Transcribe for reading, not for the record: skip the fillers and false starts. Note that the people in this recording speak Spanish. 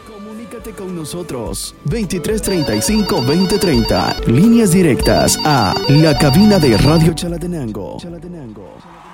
Comunícate con nosotros 2335-2030. Líneas directas a la cabina de Radio Chalatenango.